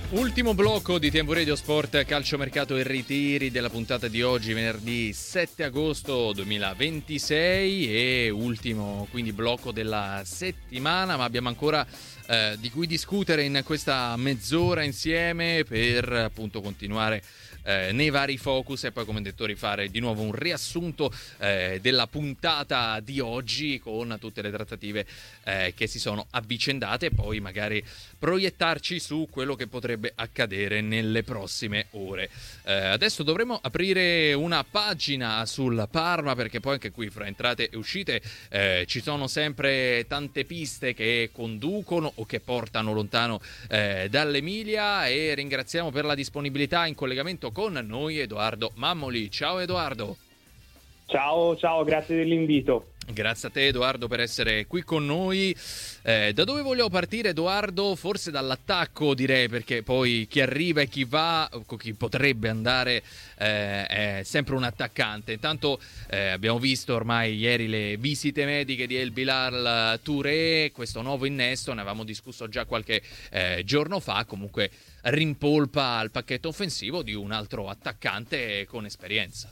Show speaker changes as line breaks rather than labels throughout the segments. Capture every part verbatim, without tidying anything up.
Ultimo blocco di Tempo Radio Sport, calciomercato e ritiri della puntata di oggi, venerdì sette agosto duemilaventisei, e ultimo quindi blocco della settimana, ma abbiamo ancora eh, di cui discutere in questa mezz'ora insieme per appunto continuare Eh, nei vari focus e poi, come detto, rifare di nuovo un riassunto eh, della puntata di oggi con tutte le trattative eh, che si sono avvicendate, e poi magari proiettarci su quello che potrebbe accadere nelle prossime ore. Eh, adesso dovremo aprire una pagina sul Parma, perché poi anche qui fra entrate e uscite eh, ci sono sempre tante piste che conducono o che portano lontano eh, dall'Emilia, e ringraziamo per la disponibilità in collegamento con noi Edoardo Mammoli. Ciao Edoardo.
Ciao, ciao, grazie dell'invito.
Grazie a te Edoardo per essere qui con noi. Eh, da dove vogliamo partire, Edoardo? Forse dall'attacco, direi, perché poi chi arriva e chi va, chi potrebbe andare eh, è sempre un attaccante. Intanto eh, abbiamo visto ormai ieri le visite mediche di El Bilal Touré, questo nuovo innesto, ne avevamo discusso già qualche eh, giorno fa, comunque rimpolpa al pacchetto offensivo di un altro attaccante con esperienza.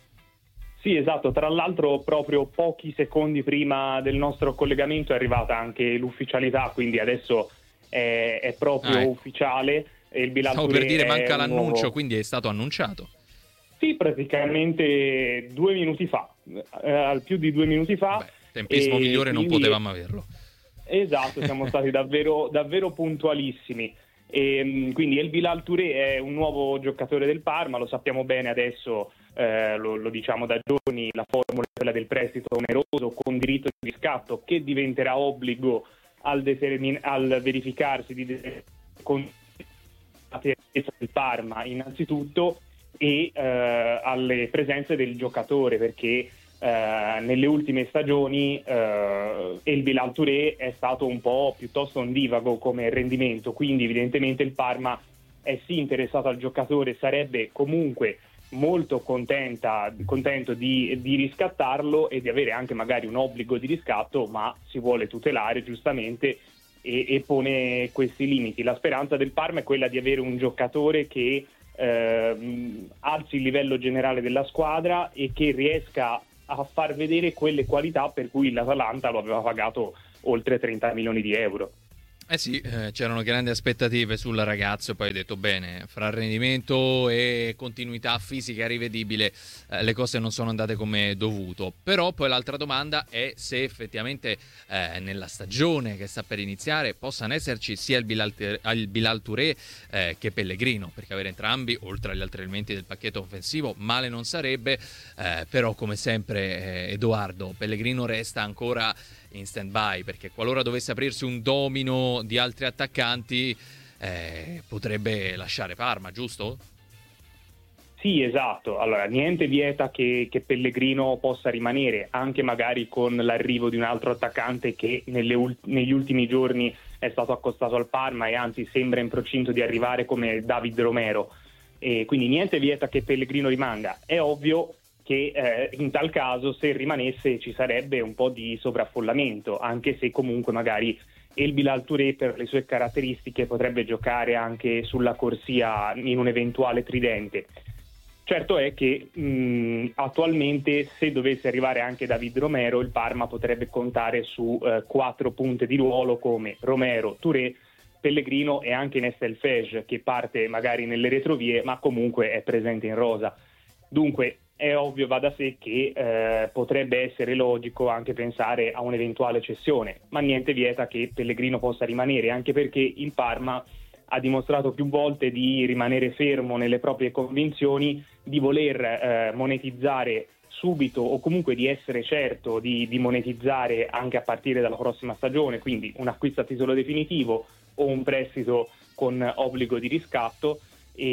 Sì, esatto, tra l'altro proprio pochi secondi prima del nostro collegamento è arrivata anche l'ufficialità, quindi adesso è, è proprio ah, ecco. ufficiale. Il Bilal
Stavo
Touré
per dire manca l'annuncio,
nuovo...
quindi è stato annunciato.
Sì, praticamente due minuti fa, eh, più di due minuti fa.
Beh, tempismo migliore
quindi...
non potevamo averlo.
Esatto, siamo stati davvero, davvero puntualissimi. E, quindi El Bilal Touré è un nuovo giocatore del Parma, lo sappiamo bene adesso, eh, lo, lo diciamo da giorni, la formula è quella del prestito oneroso con diritto di riscatto, che diventerà obbligo al, determin- al verificarsi di de- con la presenza del Parma innanzitutto, e eh, alle presenze del giocatore, perché Uh, nelle ultime stagioni uh, El Bilal Touré è stato un po' piuttosto ondivago come rendimento, quindi evidentemente il Parma è sì interessato al giocatore, sarebbe comunque molto contenta, contento di, di riscattarlo e di avere anche magari un obbligo di riscatto, ma si vuole tutelare giustamente e, e pone questi limiti. La speranza del Parma è quella di avere un giocatore che uh, alzi il livello generale della squadra e che riesca a far vedere quelle qualità per cui l'Atalanta lo aveva pagato oltre trenta milioni di euro.
Eh sì, eh, c'erano grandi aspettative sul ragazzo, poi ho detto bene, fra rendimento e continuità fisica rivedibile eh, le cose non sono andate come dovuto. Però poi l'altra domanda è se effettivamente eh, nella stagione che sta per iniziare possano esserci sia il Bilal, il Bilal Touré eh, che Pellegrino, perché avere entrambi, oltre agli altri elementi del pacchetto offensivo, male non sarebbe, eh, però come sempre eh, Edoardo, Pellegrino resta ancora in stand by, perché qualora dovesse aprirsi un domino di altri attaccanti eh, potrebbe lasciare Parma, giusto?
Sì, esatto. Allora, niente vieta che, che Pellegrino possa rimanere, anche magari con l'arrivo di un altro attaccante che nelle ul- negli ultimi giorni è stato accostato al Parma e anzi sembra in procinto di arrivare, come David Romero, e quindi niente vieta che Pellegrino rimanga. È ovvio che eh, in tal caso, se rimanesse, ci sarebbe un po' di sovraffollamento, anche se comunque magari El Bilal Touré, per le sue caratteristiche, potrebbe giocare anche sulla corsia in un eventuale tridente. Certo è che mh, attualmente, se dovesse arrivare anche David Romero, il Parma potrebbe contare su eh, quattro punte di ruolo come Romero, Touré, Pellegrino e anche Nestel Fej, che parte magari nelle retrovie ma comunque è presente in rosa. Dunque è ovvio, va da sé che eh, potrebbe essere logico anche pensare a un'eventuale cessione, ma niente vieta che Pellegrino possa rimanere, anche perché il Parma ha dimostrato più volte di rimanere fermo nelle proprie convinzioni, di voler eh, monetizzare subito o comunque di essere certo di, di monetizzare anche a partire dalla prossima stagione, quindi un acquisto a titolo definitivo o un prestito con obbligo di riscatto.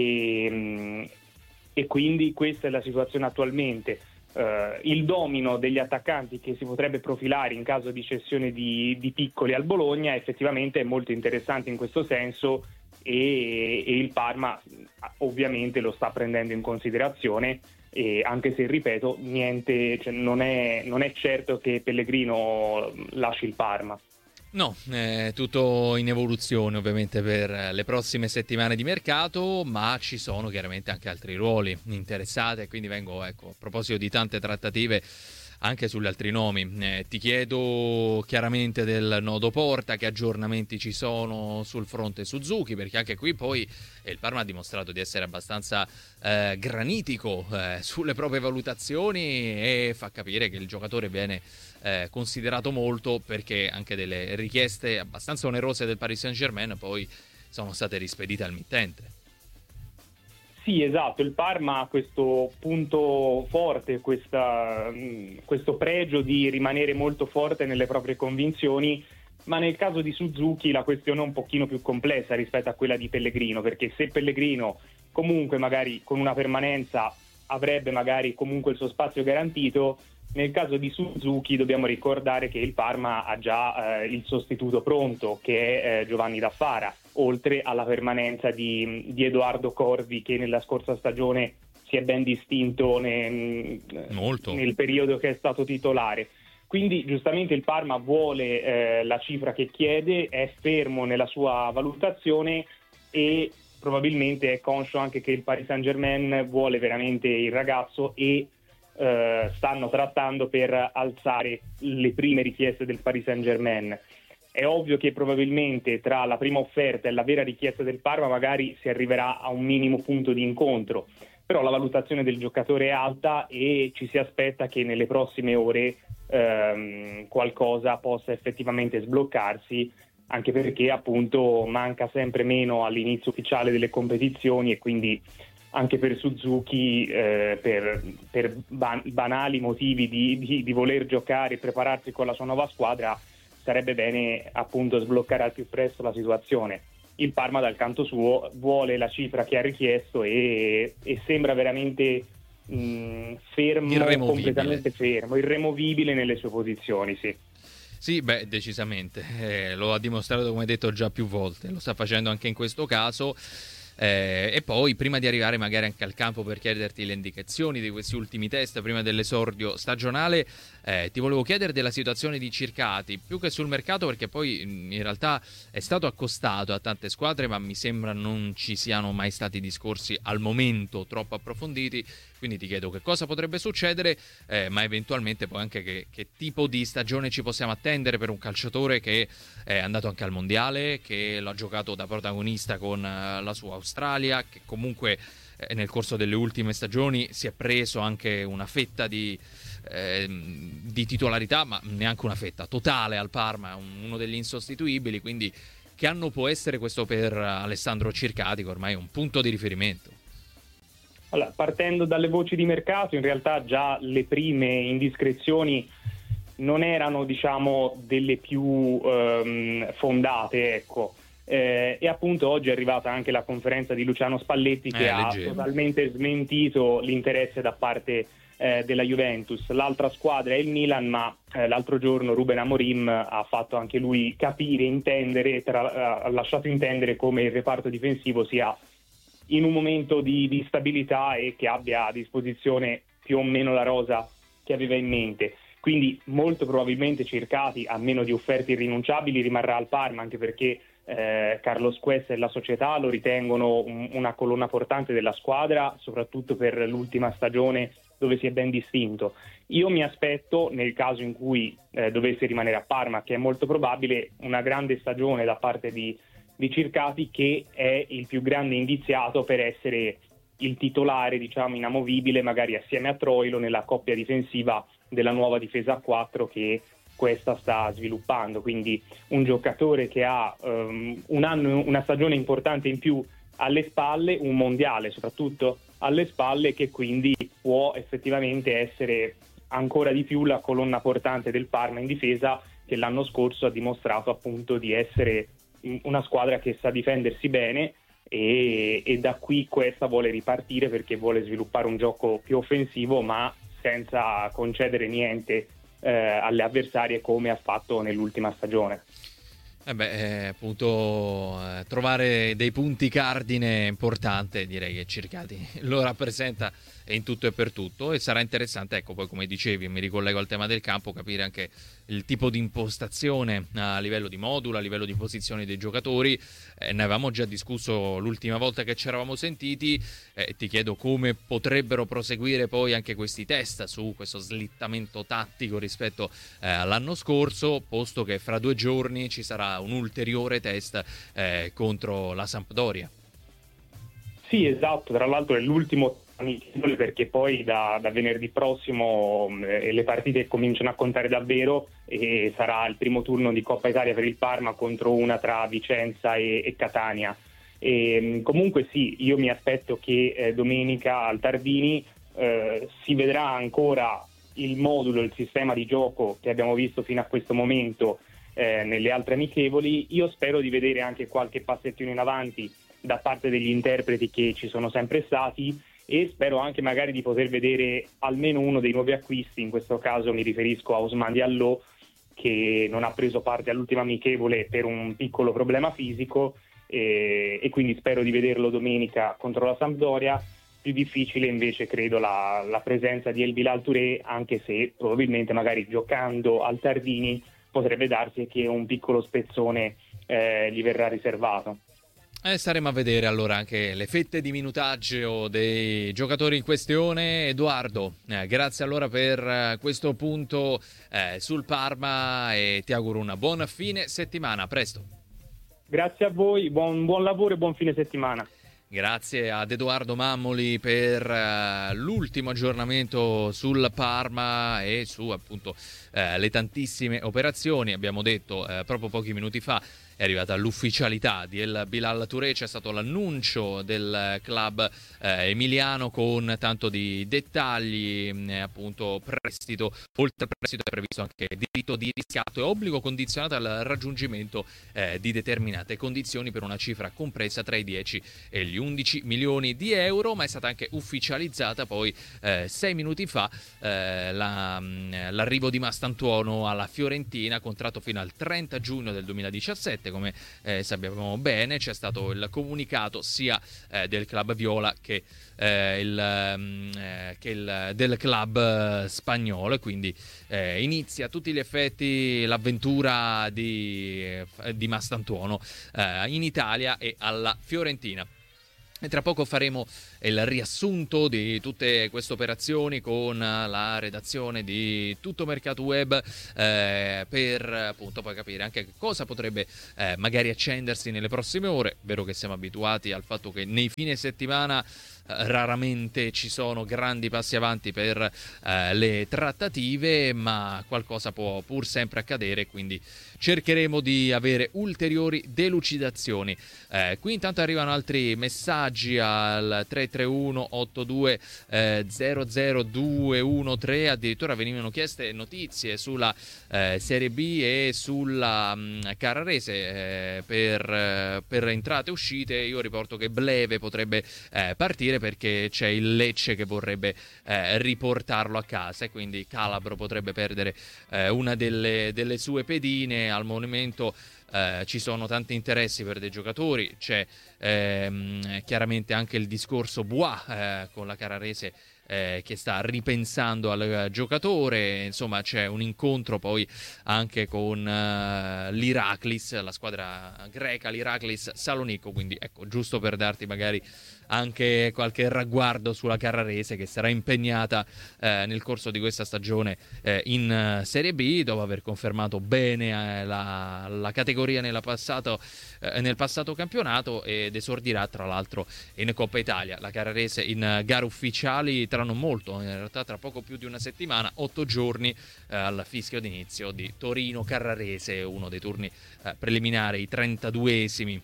E, e quindi questa è la situazione attualmente. Uh, il domino degli attaccanti che si potrebbe profilare in caso di cessione di, di Piccoli al Bologna effettivamente è molto interessante in questo senso, e, e il Parma ovviamente lo sta prendendo in considerazione, e anche se, ripeto, niente, cioè non è, non è certo che Pellegrino lasci il Parma.
No, è tutto in evoluzione ovviamente per le prossime settimane di mercato, ma ci sono chiaramente anche altri ruoli interessati, quindi vengo, ecco, a proposito di tante trattative anche sugli altri nomi. Eh, ti chiedo chiaramente del nodo Porta, che aggiornamenti ci sono sul fronte Suzuki, perché anche qui poi eh, il Parma ha dimostrato di essere abbastanza eh, granitico eh, sulle proprie valutazioni e fa capire che il giocatore viene eh, considerato molto, perché anche delle richieste abbastanza onerose del Paris Saint-Germain poi sono state rispedite al mittente.
Sì, esatto, il Parma ha questo punto forte, questa, questo pregio di rimanere molto forte nelle proprie convinzioni, ma nel caso di Suzuki la questione è un pochino più complessa rispetto a quella di Pellegrino, perché se Pellegrino comunque magari con una permanenza avrebbe magari comunque il suo spazio garantito, nel caso di Suzuki dobbiamo ricordare che il Parma ha già eh, il sostituto pronto, che è eh, Giovanni Daffara, oltre alla permanenza di, di Edoardo Corvi, che nella scorsa stagione si è ben distinto ne, nel periodo che è stato titolare. Quindi giustamente il Parma vuole eh, la cifra che chiede, è fermo nella sua valutazione e probabilmente è conscio anche che il Paris Saint-Germain vuole veramente il ragazzo e Uh, stanno trattando per alzare le prime richieste del Paris Saint-Germain. È ovvio che probabilmente tra la prima offerta e la vera richiesta del Parma magari si arriverà a un minimo punto di incontro, però la valutazione del giocatore è alta e ci si aspetta che nelle prossime ore um, qualcosa possa effettivamente sbloccarsi, anche perché appunto manca sempre meno all'inizio ufficiale delle competizioni e quindi anche per Suzuki, eh, per, per ban- banali motivi di, di, di voler giocare e prepararsi con la sua nuova squadra, sarebbe bene appunto sbloccare al più presto la situazione. Il Parma dal canto suo vuole la cifra che ha richiesto e, e sembra veramente mh, fermo, completamente fermo, irremovibile nelle sue posizioni, sì.
Sì, beh, decisamente. Eh, lo ha dimostrato, come detto, già più volte. Lo sta facendo anche in questo caso. Eh, e poi, prima di arrivare magari anche al campo per chiederti le indicazioni di questi ultimi test prima dell'esordio stagionale, eh, ti volevo chiedere della situazione di Circati, più che sul mercato, perché poi in realtà è stato accostato a tante squadre, ma mi sembra non ci siano mai stati discorsi al momento troppo approfonditi. Quindi ti chiedo che cosa potrebbe succedere, eh, ma eventualmente poi anche che, che tipo di stagione ci possiamo attendere per un calciatore che è andato anche al mondiale, che l'ha giocato da protagonista con uh, la sua Australia, che comunque eh, nel corso delle ultime stagioni si è preso anche una fetta di, eh, di titolarità, ma neanche una fetta totale al Parma, un, uno degli insostituibili. Quindi che anno può essere questo per Alessandro Circati, che ormai è un punto di riferimento?
Allora, partendo dalle voci di mercato, in realtà già le prime indiscrezioni non erano, diciamo, delle più um, fondate, ecco. Eh, e appunto oggi è arrivata anche la conferenza di Luciano Spalletti che eh, ha leggevo. totalmente smentito l'interesse da parte eh, della Juventus. L'altra squadra è il Milan, ma eh, l'altro giorno Ruben Amorim ha fatto anche lui capire, intendere, tra, ha lasciato intendere come il reparto difensivo sia in un momento di, di stabilità e che abbia a disposizione più o meno la rosa che aveva in mente. Quindi molto probabilmente Circati, a meno di offerte irrinunciabili, rimarrà al Parma, anche perché eh, Carlos Quest e la società lo ritengono un, una colonna portante della squadra, soprattutto per l'ultima stagione dove si è ben distinto. Io mi aspetto, nel caso in cui eh, dovesse rimanere a Parma, che è molto probabile, una grande stagione da parte di di Circati, che è il più grande indiziato per essere il titolare, diciamo, inamovibile, magari assieme a Troilo nella coppia difensiva della nuova difesa a quattro che questa sta sviluppando. Quindi un giocatore che ha um, un anno, una stagione importante in più alle spalle, un mondiale soprattutto alle spalle, che quindi può effettivamente essere ancora di più la colonna portante del Parma in difesa, che l'anno scorso ha dimostrato appunto di essere una squadra che sa difendersi bene e, e da qui questa vuole ripartire perché vuole sviluppare un gioco più offensivo ma senza concedere niente eh, alle avversarie come ha fatto nell'ultima stagione.
Eh beh, eh, appunto eh, trovare dei punti cardine è importante, direi che Circati lo rappresenta in tutto e per tutto, e sarà interessante, ecco, poi come dicevi, mi ricollego al tema del campo, capire anche il tipo di impostazione a livello di modulo, a livello di posizione dei giocatori. Eh, ne avevamo già discusso l'ultima volta che ci eravamo sentiti. Eh, ti chiedo come potrebbero proseguire poi anche questi test su questo slittamento tattico rispetto eh, all'anno scorso, posto che fra due giorni ci sarà un ulteriore test eh, contro la Sampdoria.
Sì, esatto, tra l'altro è l'ultimo amichevole, perché poi da, da venerdì prossimo eh, le partite cominciano a contare davvero e sarà il primo turno di Coppa Italia per il Parma contro una tra Vicenza e, e Catania. E, comunque sì, io mi aspetto che eh, domenica al Tardini eh, si vedrà ancora il modulo, il sistema di gioco che abbiamo visto fino a questo momento eh, nelle altre amichevoli. Io spero di vedere anche qualche passettino in avanti da parte degli interpreti che ci sono sempre stati, e spero anche magari di poter vedere almeno uno dei nuovi acquisti. In questo caso mi riferisco a Ousmane Diallo, che non ha preso parte all'ultima amichevole per un piccolo problema fisico, e, e quindi spero di vederlo domenica contro la Sampdoria. Più difficile invece credo la, la presenza di El Bilal Touré, anche se probabilmente magari giocando al Tardini potrebbe darsi che un piccolo spezzone eh, gli verrà riservato.
Eh, staremo a vedere allora anche le fette di minutaggio dei giocatori in questione. Edoardo, eh, grazie allora per eh, questo punto eh, sul Parma, e ti auguro una buona fine settimana. A presto.
Grazie a voi, buon, buon lavoro e buon fine settimana.
Grazie ad Edoardo Mammoli per uh, l'ultimo aggiornamento sul Parma e su appunto uh, le tantissime operazioni. Abbiamo detto uh, proprio pochi minuti fa è arrivata l'ufficialità di El Bilal Touré, c'è stato l'annuncio del club eh, emiliano con tanto di dettagli, eh, appunto prestito, oltre al prestito è previsto anche diritto di riscatto e obbligo condizionato al raggiungimento eh, di determinate condizioni per una cifra compresa tra i dieci e gli undici milioni di euro, ma è stata anche ufficializzata poi eh, sei minuti fa eh, la, l'arrivo di Mastantuono alla Fiorentina, contratto fino al trenta giugno del duemiladiciassette. Come eh, sappiamo bene, c'è stato il comunicato sia eh, del club viola che, eh, il, eh, che il, del club eh, spagnolo, e quindi eh, inizia a tutti gli effetti l'avventura di, eh, di Mastantuono eh, in Italia e alla Fiorentina. E tra poco faremo il riassunto di tutte queste operazioni con la redazione di Tutto Mercato Web eh, per appunto poi capire anche cosa potrebbe eh, magari accendersi nelle prossime ore. Vero che siamo abituati al fatto che nei fine settimana eh, raramente ci sono grandi passi avanti per eh, le trattative, ma qualcosa può pur sempre accadere, quindi cercheremo di avere ulteriori delucidazioni. Eh, qui intanto arrivano altri messaggi al tre tre uno otto due zero zero due uno tre, addirittura venivano chieste notizie sulla eh, Serie B e sulla mh, Carrarese eh, per, eh, per entrate e uscite. Io riporto che Bleve potrebbe eh, partire perché c'è il Lecce che vorrebbe eh, riportarlo a casa, e quindi Calabro potrebbe perdere eh, una delle, delle sue pedine. Al momento eh, ci sono tanti interessi per dei giocatori, c'è ehm, chiaramente anche il discorso Bois eh, con la Carrarese eh, che sta ripensando al giocatore. Insomma, c'è un incontro poi anche con uh, l'Iraklis, la squadra greca, l'Iraklis Salonicco, quindi ecco, giusto per darti magari anche qualche ragguardo sulla Carrarese, che sarà impegnata eh, nel corso di questa stagione eh, in uh, Serie B, dopo aver confermato bene eh, la, la categoria nella passato, eh, nel passato campionato, ed esordirà tra l'altro in Coppa Italia. La Carrarese in uh, gare ufficiali tra non molto, in realtà tra poco più di una settimana, otto giorni eh, al fischio d'inizio di Torino-Carrarese, uno dei turni eh, preliminari, i trentaduesimi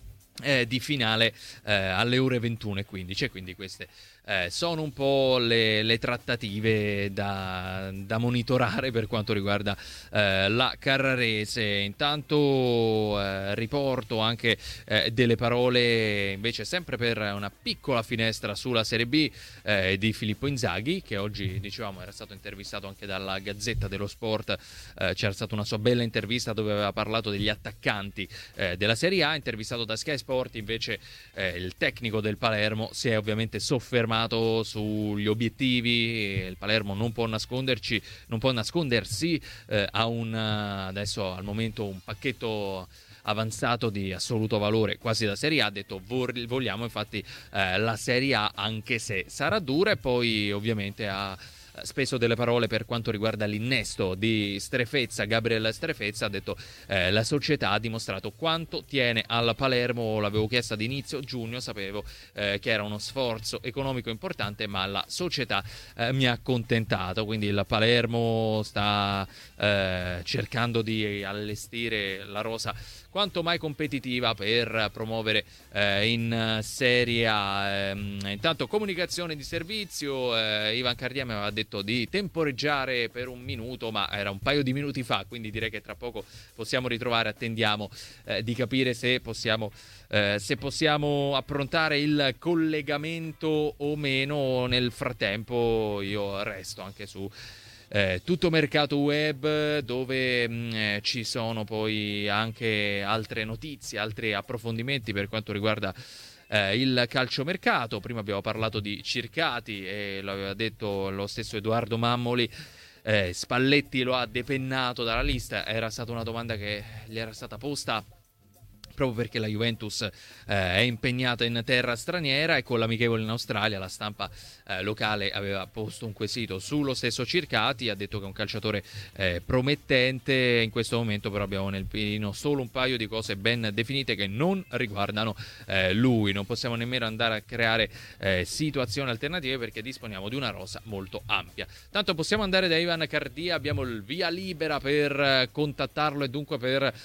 Eh, di finale eh, alle ore ventuno e quindici, e quindi queste eh, sono un po' le, le trattative da, da monitorare per quanto riguarda eh, la Carrarese. Intanto eh, riporto anche eh, delle parole invece sempre per una piccola finestra sulla Serie B eh, di Filippo Inzaghi, che oggi dicevamo era stato intervistato anche dalla Gazzetta dello Sport. Eh, c'era stata una sua bella intervista dove aveva parlato degli attaccanti eh, della Serie A. Intervistato da Sky Sport invece eh, il tecnico del Palermo si è ovviamente soffermato confermato sugli obiettivi, il Palermo non può nasconderci, non può nascondersi, eh, ha un adesso al momento un pacchetto avanzato di assoluto valore quasi da Serie A. Ha detto vogliamo infatti eh, la Serie A, anche se sarà dura, e poi ovviamente ha speso delle parole per quanto riguarda l'innesto di Strefezza. Gabriel Strefezza ha detto eh, la società ha dimostrato quanto tiene al Palermo, l'avevo chiesto ad inizio giugno, sapevo eh, che era uno sforzo economico importante, ma la società eh, mi ha accontentato, quindi il Palermo sta eh, cercando di allestire la rosa quanto mai competitiva per promuovere eh, in Serie A. Ehm, intanto comunicazione di servizio, eh, Ivan Cardia mi aveva detto di temporeggiare per un minuto, ma era un paio di minuti fa, quindi direi che tra poco possiamo ritrovare. Attendiamo eh, di capire se possiamo eh, se possiamo approntare il collegamento o meno. Nel frattempo io resto anche su Eh, tutto mercato web, dove mh, eh, ci sono poi anche altre notizie, altri approfondimenti per quanto riguarda eh, il calciomercato. Prima abbiamo parlato di Circati e l'aveva detto lo stesso Edoardo Mammoli. eh, Spalletti lo ha depennato dalla lista, era stata una domanda che gli era stata posta proprio perché la Juventus eh, è impegnata in terra straniera, e con l'amichevole in Australia la stampa eh, locale aveva posto un quesito sullo stesso Circati. Ha detto che è un calciatore eh, promettente. In questo momento però abbiamo nel pieno solo un paio di cose ben definite che non riguardano eh, lui. Non possiamo nemmeno andare a creare eh, situazioni alternative perché disponiamo di una rosa molto ampia. Tanto possiamo andare da Ivan Cardia, abbiamo il via libera per eh, contattarlo e dunque per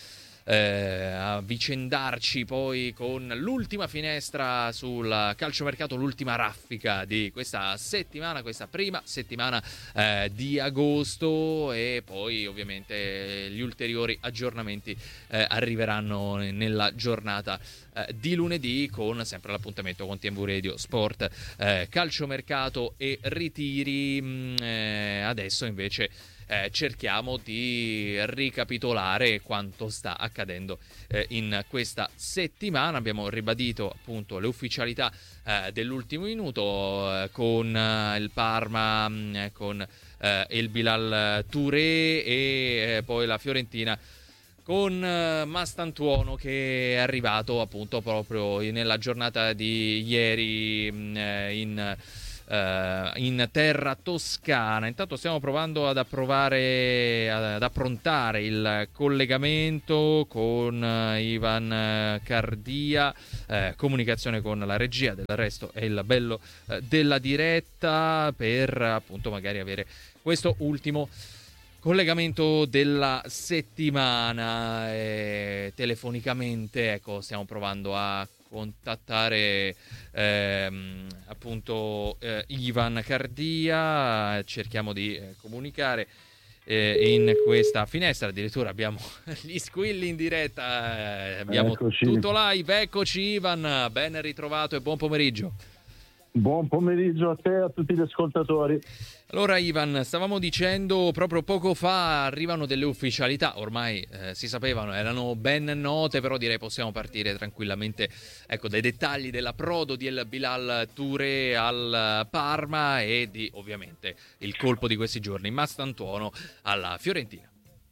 Eh, avvicendarci poi con l'ultima finestra sul calciomercato, l'ultima raffica di questa settimana, questa prima settimana eh, di agosto, e poi ovviamente gli ulteriori aggiornamenti eh, arriveranno nella giornata eh, di lunedì, con sempre l'appuntamento con T M V Radio Sport, eh, calciomercato e ritiri. Mh, eh, adesso invece Eh, cerchiamo di ricapitolare quanto sta accadendo eh, in questa settimana. Abbiamo ribadito appunto le ufficialità eh, dell'ultimo minuto eh, con eh, il Parma, mh, con eh, il Bilal Touré, e eh, poi la Fiorentina con uh, Mastantuono, che è arrivato appunto proprio nella giornata di ieri mh, in Uh, in terra toscana. Intanto stiamo provando ad approvare, ad approntare il collegamento con uh, Ivan uh, Cardia, uh, comunicazione con la regia. Del resto è il bello uh, della diretta, per appunto magari avere questo ultimo collegamento della settimana. E telefonicamente, ecco, stiamo provando a contattare ehm, appunto eh, Ivan Cardia. Cerchiamo di eh, comunicare eh, in questa finestra. Addirittura abbiamo gli squilli in diretta, eh, abbiamo
Eccoci.
tutto live. Eccoci Ivan, ben ritrovato e buon pomeriggio.
Buon pomeriggio a te e a tutti gli ascoltatori.
Allora Ivan, stavamo dicendo proprio poco fa arrivano delle ufficialità, ormai eh, si sapevano, erano ben note, però direi possiamo partire tranquillamente, ecco, dai dettagli dell'approdo di El Bilal Touré al Parma e di ovviamente il colpo di questi giorni, Mastantuono alla Fiorentina.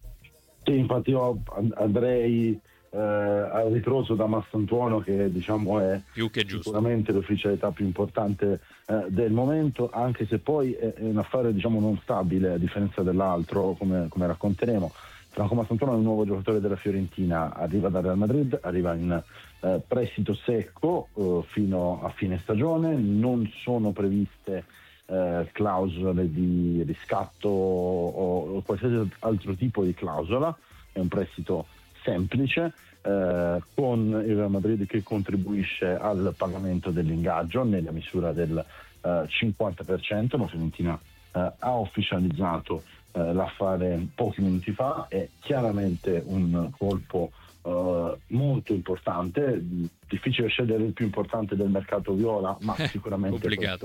Sì, infatti io andrei eh, al ritroso da Mastantuono, che diciamo è
più che giusto,
sicuramente l'ufficialità più importante eh, del momento, anche se poi è, è un affare diciamo non stabile, a differenza dell'altro, come, come racconteremo. Franco Mastantuono è un nuovo giocatore della Fiorentina, arriva dal Real Madrid, arriva in eh, prestito secco eh, fino a fine stagione. Non sono previste eh, clausole di riscatto o, o qualsiasi altro tipo di clausola, è un prestito semplice, eh, con il Real Madrid che contribuisce al pagamento dell'ingaggio nella misura del eh, cinquanta per cento. La Fiorentina eh, ha ufficializzato eh, l'affare pochi minuti fa. È chiaramente un colpo eh, molto importante, difficile scegliere il più importante del mercato viola, ma sicuramente questo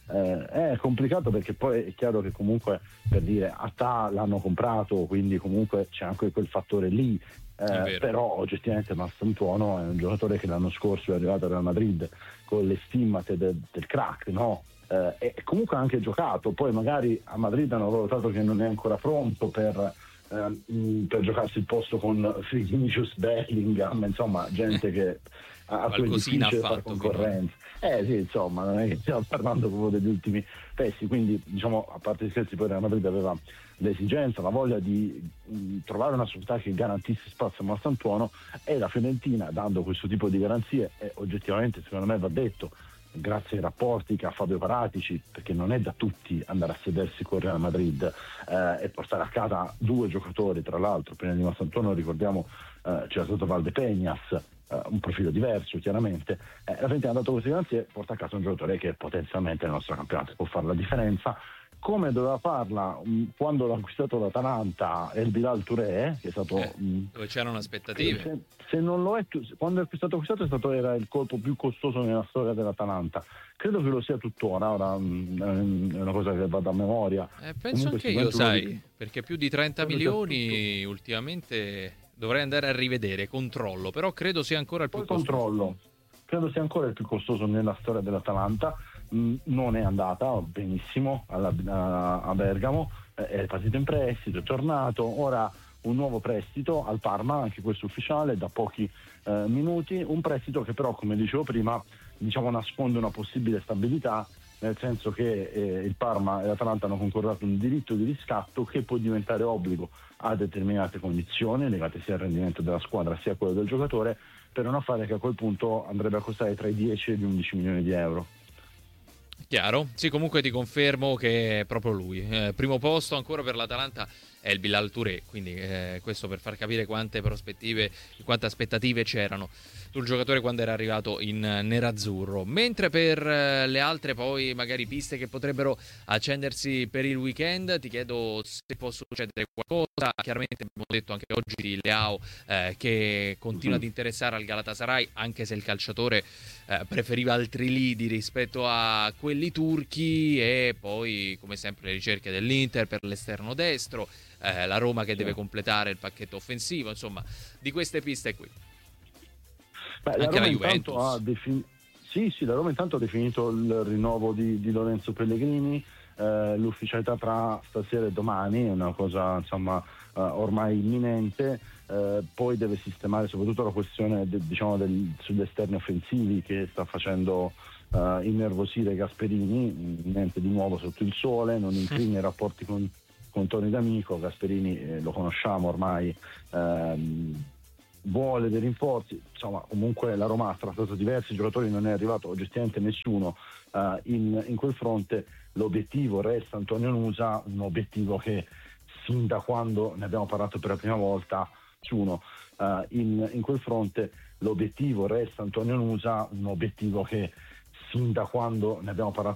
Eh, è complicato perché poi è chiaro che comunque, per dire, Attà l'hanno comprato, quindi comunque c'è anche quel fattore lì, eh, però oggettivamente Mastantuono è un giocatore che l'anno scorso è arrivato al Real Madrid con le stimmate de- del crack, no? Eh, e comunque ha anche giocato, poi magari a Madrid hanno valutato che non è ancora pronto per, eh, per giocarsi il posto con Vinicius, Bellingham, insomma gente che a cui è difficile fare concorrenza. Eh sì, insomma, non è che stiamo parlando proprio degli ultimi pezzi, quindi diciamo, a parte gli scherzi, poi Real Madrid aveva l'esigenza, la voglia di mh, trovare una società che garantisse spazio a Mastantuono, e la Fiorentina, dando questo tipo di garanzie, e oggettivamente secondo me va detto, grazie ai rapporti che ha Fabio Paratici, perché non è da tutti andare a sedersi con Real Madrid eh, e portare a casa due giocatori, tra l'altro prima di Mastantuono ricordiamo eh, c'era stato Valdepeñas, Uh, un profilo diverso chiaramente, eh, la Fiorentina ha dato queste garanzie, porta a casa un giocatore che potenzialmente nel nostro campionato può fare la differenza, come doveva farla um, quando l'ha acquistato l'Atalanta El Bilal Touré, che è stato
eh,
um,
dove c'erano aspettative,
se, se non lo è, quando è stato acquistato è stato, era il colpo più costoso nella storia dell'Atalanta, credo che lo sia tuttora, ora um, è una cosa che vado a memoria,
eh, penso comunque anche io, sai, di... perché più di trenta milioni ultimamente dovrei andare a rivedere, controllo, però credo sia ancora il più
Poi
costoso.
Controllo, credo sia ancora il più costoso nella storia dell'Atalanta, mm, non è andata benissimo alla, a, a Bergamo, eh, è partito in prestito, è tornato, ora un nuovo prestito al Parma, anche questo ufficiale, da pochi eh, minuti, un prestito che però, come dicevo prima, diciamo nasconde una possibile stabilità, nel senso che eh, il Parma e l'Atalanta hanno concordato un diritto di riscatto che può diventare obbligo a determinate condizioni legate sia al rendimento della squadra sia a quello del giocatore, per un affare che a quel punto andrebbe a costare tra i dieci e gli undici milioni di euro.
Chiaro? Sì, comunque ti confermo che è proprio lui. Eh, primo posto ancora per l'Atalanta è il Bilal Touré, quindi eh, questo per far capire quante prospettive, quante aspettative c'erano sul giocatore quando era arrivato in nerazzurro. Mentre per eh, le altre poi magari piste che potrebbero accendersi per il weekend, ti chiedo se può succedere qualcosa. Chiaramente abbiamo detto anche oggi di Leao eh, che continua ad interessare al Galatasaray, anche se il calciatore eh, preferiva altri lidi rispetto a quelli turchi, e poi come sempre le ricerche dell'Inter per l'esterno destro, eh, la Roma che deve completare il pacchetto offensivo, insomma di queste piste qui.
Beh,
anche
la Roma
la Juventus
ha defin- sì, sì, la Roma intanto ha definito il rinnovo di, di Lorenzo Pellegrini, eh, l'ufficialità tra stasera e domani è una cosa insomma uh, ormai imminente, eh, poi deve sistemare soprattutto la questione de, diciamo del, sugli esterni offensivi che sta facendo uh, innervosire Gasperini, niente di nuovo sotto il sole, non incrina i rapporti con, con Toni D'Amico, Gasperini eh, lo conosciamo ormai, ehm, vuole dei rinforzi, insomma comunque la Roma ha trattato diversi giocatori, non è arrivato oggettivamente nessuno uh, in, in quel fronte, l'obiettivo resta Antonio Nusa, un obiettivo che sin da quando ne abbiamo parlato per la prima volta, uno uh, in, in quel fronte l'obiettivo resta Antonio Nusa, un obiettivo che sin da quando ne abbiamo parlato